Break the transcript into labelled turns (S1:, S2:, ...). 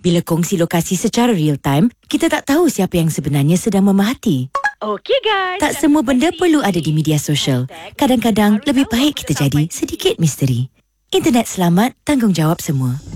S1: Bila kongsi lokasi secara real time, kita tak tahu siapa yang sebenarnya sedang memerhati.
S2: Okey guys.
S1: Tak semua benda perlu ada di media sosial. Kadang-kadang lebih baik kita jadi sedikit misteri. Internet selamat, tanggungjawab semua.